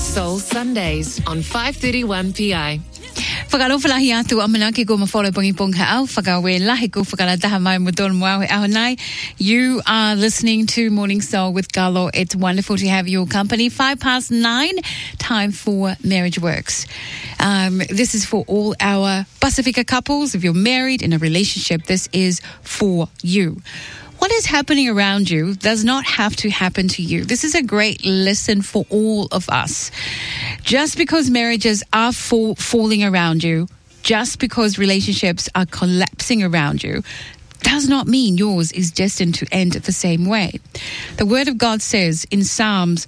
Soul Sundays on 5:31 PI. Whakalofalahi atu amanaki ko mawhole pongipong ha'au, whakawe lahi ko whakalataha mai mudol mwawe ahonai. You are listening to Morning Soul with Galo. It's wonderful to have your company. 9:05, time for Marriage Works. This is for all our Pacifica couples. If you're married in a relationship, this is for you. What is happening around you does not have to happen to you. This is a great lesson for all of us. Just because marriages are falling around you, just because relationships are collapsing around you, does not mean yours is destined to end the same way. The Word of God says in Psalms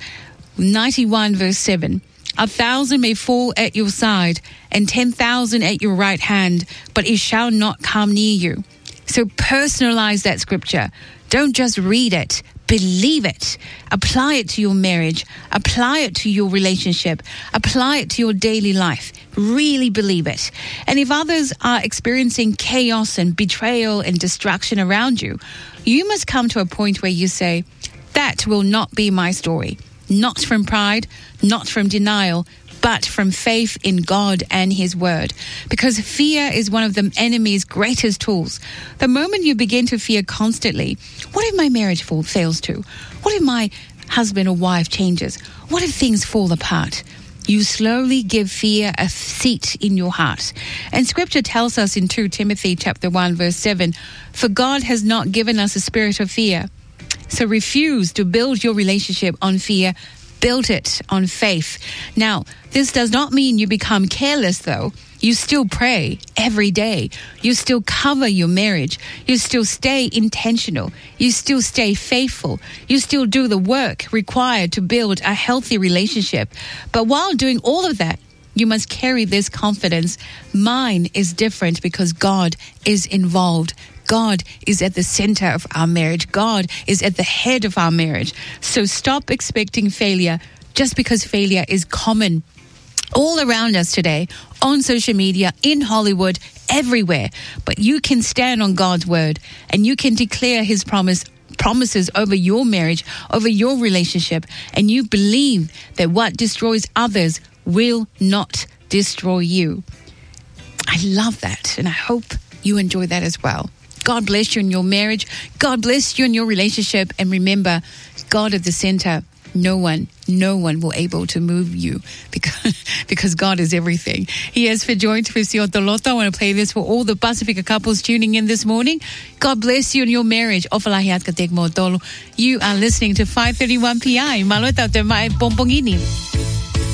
91 verse 7, 1,000 may fall at your side and 10,000 at your right hand, but it shall not come near you. So personalize that scripture. Don't just read it. Believe it. Apply it to your marriage. Apply it to your relationship. Apply it to your daily life. Really believe it. And if others are experiencing chaos and betrayal and destruction around you, you must come to a point where you say, that will not be my story. Not from pride, not from denial, but from faith in God and His Word. Because fear is one of the enemy's greatest tools. The moment you begin to fear constantly, what if my marriage fails to? What if my husband or wife changes? What if things fall apart? You slowly give fear a seat in your heart. And Scripture tells us in 2 Timothy chapter 1 verse 7, for God has not given us a spirit of fear. So refuse to build your relationship on fear. Build it on faith. Now, this does not mean you become careless, though. You still pray every day. You still cover your marriage. You still stay intentional. You still stay faithful. You still do the work required to build a healthy relationship. But while doing all of that, you must carry this confidence. Mine is different because God is involved. God is at the center of our marriage. God is at the head of our marriage. So stop expecting failure just because failure is common all around us today, on social media, in Hollywood, everywhere. But you can stand on God's word and you can declare His promises over your marriage, over your relationship, and you believe that what destroys others will not destroy you. I love that, and I hope you enjoy that as well. God bless you in your marriage. God bless you in your relationship. And remember, God at the center. No one will able to move you because God is everything. He has for joy to Toloto. I want to play this for all the Pacifica couples tuning in this morning. God bless you in your marriage. You are listening to 5:31 PI. Malota te mai pompongini.